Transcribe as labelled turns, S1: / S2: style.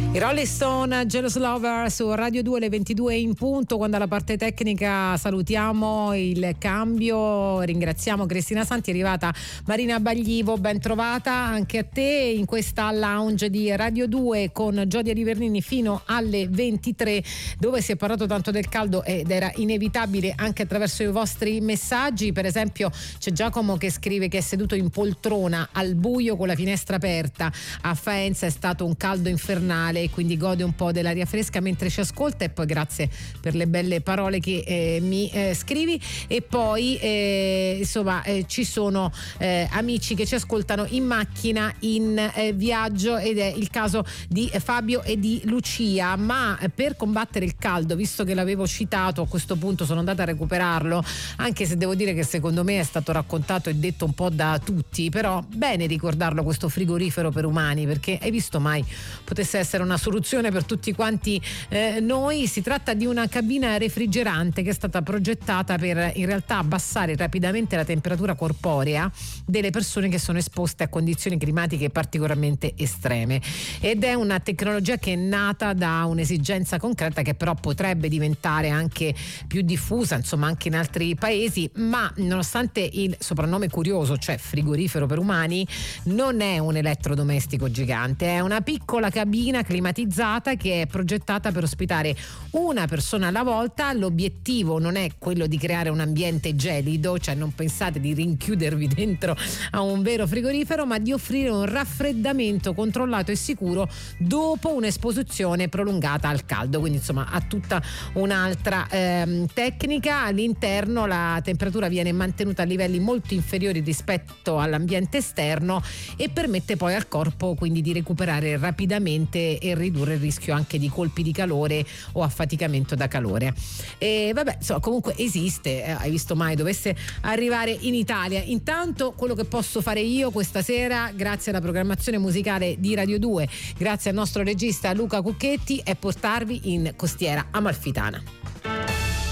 S1: I Rolling Stone, Jealous Lover su Radio 2 alle 22 in punto. Quando alla parte tecnica salutiamo il cambio, ringraziamo Cristina Santi, è arrivata Marina Baglivo, ben trovata anche a te in questa lounge di Radio 2 con Giodia Livernini fino alle 23, dove si è parlato tanto del caldo ed era inevitabile anche attraverso i vostri messaggi. Per esempio c'è Giacomo che scrive che è seduto in poltrona al buio con la finestra aperta, a Faenza è stato un caldo infernale e quindi gode un po' dell'aria fresca mentre ci ascolta. E poi grazie per le belle parole che mi scrivi. E poi insomma ci sono amici che ci ascoltano in macchina, in viaggio, ed è il caso di Fabio e di Lucia. Ma per combattere il caldo, visto che l'avevo citato, a questo punto sono andata a recuperarlo, anche se devo dire che secondo me è stato raccontato e detto un po' da tutti, però bene ricordarlo questo frigorifero per umani, perché hai visto mai potesse essere una soluzione per tutti quanti noi. Si tratta di una cabina refrigerante che è stata progettata per in realtà abbassare rapidamente la temperatura corporea delle persone che sono esposte a condizioni climatiche particolarmente estreme, ed è una tecnologia che è nata da un'esigenza concreta che però potrebbe diventare anche più diffusa, insomma, anche in altri paesi. Ma nonostante il soprannome curioso, cioè frigorifero per umani, non è un elettrodomestico gigante, è una piccola cabina climatizzata che è progettata per ospitare una persona alla volta. L'obiettivo non è quello di creare un ambiente gelido, cioè non pensate di rinchiudervi dentro a un vero frigorifero, ma di offrire un raffreddamento controllato e sicuro dopo un'esposizione prolungata al caldo. Quindi insomma ha tutta un'altra tecnica. All'interno la temperatura viene mantenuta a livelli molto inferiori rispetto all'ambiente esterno e permette poi al corpo quindi di recuperare rapidamente e ridurre il rischio anche di colpi di calore o affaticamento da calore. E vabbè, insomma, comunque esiste, hai visto mai dovesse arrivare in Italia. Intanto quello che posso fare io questa sera, grazie alla programmazione musicale di Radio 2, grazie al nostro regista Luca Cucchetti, è portarvi in Costiera Amalfitana.